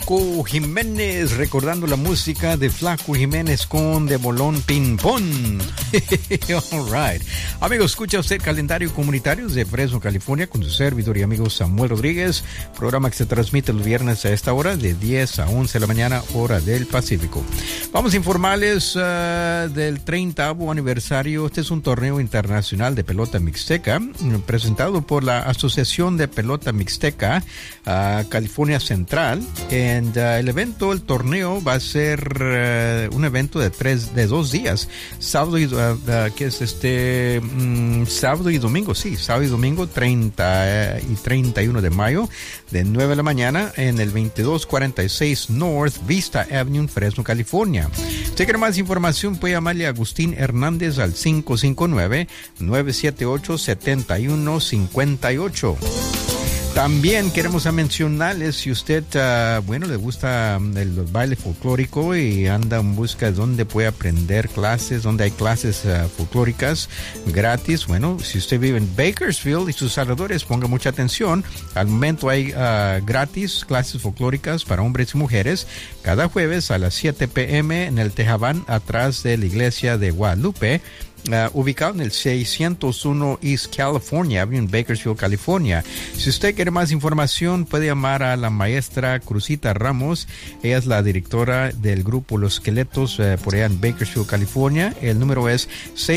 Flaco Jiménez, recordando la música de Flaco Jiménez con De Bolón Ping Pong. All right. Amigos, escucha usted Calendario Comunitario de Fresno, California, con su servidor y amigo Samuel Rodríguez, programa que se transmite los viernes a esta hora de 10 a 11 de la mañana, hora del Pacífico. Vamos a informarles del 30º aniversario. Este es un torneo internacional de pelota mixteca presentado por la Asociación de Pelota Mixteca California Central. El torneo va a ser un evento de 2 días, sábado y sábado y domingo, sábado y domingo 30 y 31 de mayo, de 9 de la mañana en el 2246 North Vista Avenue, Fresno, California. Si quiere más información, puede llamarle a Agustín Hernández al 559-978-7158. También queremos mencionarles, si usted, le gusta el baile folclórico y anda en busca de dónde puede aprender clases, donde hay clases folclóricas gratis. Bueno, si usted vive en Bakersfield y sus alrededores, ponga mucha atención. Al momento hay gratis clases folclóricas para hombres y mujeres cada jueves a las 7 p.m. en el Tejabán, atrás de la iglesia de Guadalupe. Ubicado en el 601 East California Avenue en Bakersfield, California. Si usted quiere más información, puede llamar a la maestra Cruzita Ramos. Ella es la directora del grupo Los Esqueletos por allá en Bakersfield, California. El número es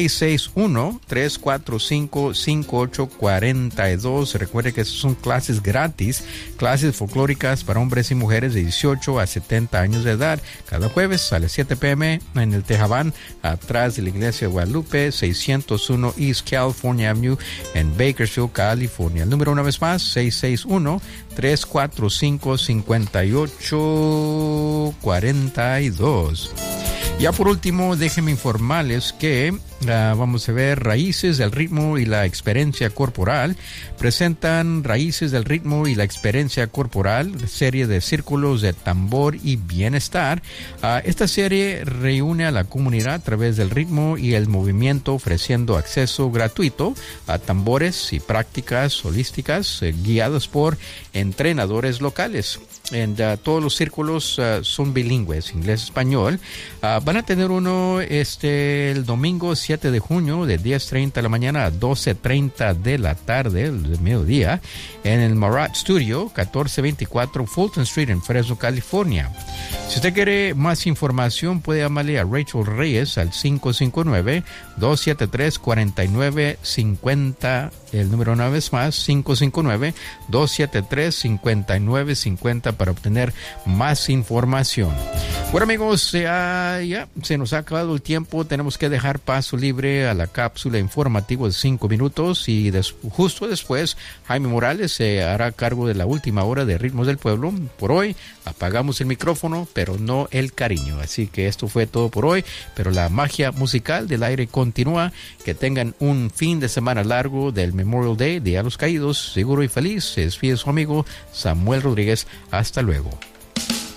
661-345-5842. Recuerde que son clases gratis, clases folclóricas para hombres y mujeres de 18 a 70 años de edad. Cada jueves a las 7 p.m. en el Tejabán, atrás de la iglesia de Guadalupe, 601 East California Avenue en Bakersfield, California. El número una vez más, 661-345-5842. Ya por último, déjenme informarles que vamos a ver Raíces del Ritmo y la Experiencia Corporal. Presentan Raíces del Ritmo y la Experiencia Corporal, serie de círculos de tambor y bienestar. Esta serie reúne a la comunidad a través del ritmo y el movimiento, ofreciendo acceso gratuito a tambores y prácticas holísticas guiadas por entrenadores locales. Todos los círculos son bilingües, inglés-español. Van a tener uno el domingo 7 de junio de 10:30 de la mañana a 12:30 de la tarde, del mediodía, en el Marat Studio, 1424 Fulton Street en Fresno, California. Si usted quiere más información, puede llamarle a Rachel Reyes al 559-273-4950. El número una vez más, 559-273-5950 para obtener más información. Bueno, amigos, ya se nos ha acabado el tiempo. Tenemos que dejar paso libre a la cápsula informativa de 5 minutos y justo después Jaime Morales se hará cargo de la última hora de Ritmos del Pueblo. Por hoy apagamos el micrófono, pero no el cariño. Así que esto fue todo por hoy, pero la magia musical del aire continúa. Que tengan un fin de semana largo del Memorial Day, Día de los Caídos, seguro y feliz. Se despide su amigo Samuel Rodríguez. Hasta luego.